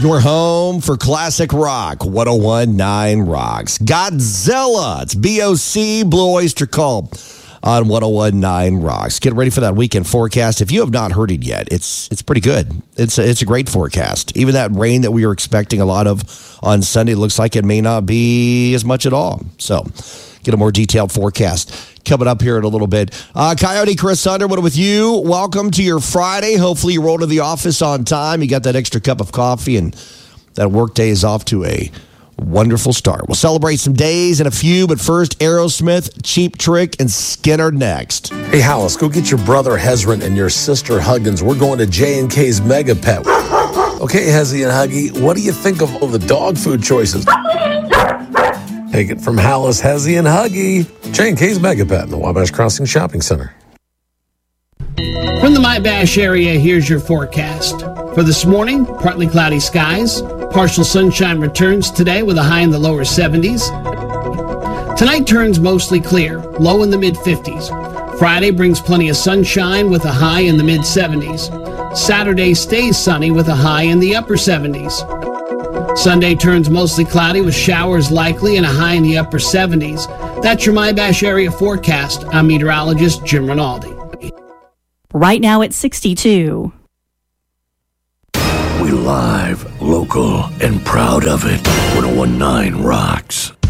Your home for classic rock, 101.9 Rocks. Godzilla, it's BOC, Blue Oyster Cult on 101.9 Rocks. Get ready for that weekend forecast. If you have not heard it yet, it's pretty good. It's a great forecast. Even that rain that we were expecting a lot of on Sunday looks like it may not be as much at all. So get a more detailed forecast coming up here in a little bit. Coyote Chris Underwood with you. Welcome to your Friday. Hopefully you roll to the office on time. You got that extra cup of coffee and that work day is off to a wonderful start. We'll celebrate some days in a few, but first, Aerosmith, Cheap Trick, and Skinner next. Hey, Hollis, go get your brother Hezron and your sister Huggins. We're going to J&K's Mega Pet. Okay, Hezzy and Huggy, what do you think of all the dog food choices? Take it from Hollis, Hezzy, and Huggy. J&K's Mega Pet in the Wabash Crossing Shopping Center. From the My-Bash area, here's your forecast. For this morning, partly cloudy skies. Partial sunshine returns today with a high in the lower 70s. Tonight turns mostly clear, low in the mid-50s. Friday brings plenty of sunshine with a high in the mid-70s. Saturday stays sunny with a high in the upper 70s. Sunday turns mostly cloudy with showers likely and a high in the upper 70s. That's your My-Bash area forecast. I'm meteorologist Jim Rinaldi. Right now it's 62. We live, local, and proud of it. 101.9 Rocks.